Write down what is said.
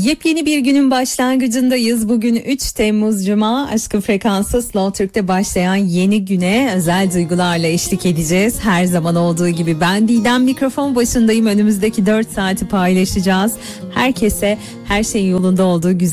Yepyeni bir günün başlangıcındayız. Bugün 3 Temmuz Cuma. Aşkın Frekansı Slow Türk'te başlayan yeni güne özel duygularla eşlik edeceğiz. Her zaman olduğu gibi ben Didem, mikrofon başındayım. Önümüzdeki 4 saati paylaşacağız. Herkese her şeyin yolunda olduğu güzel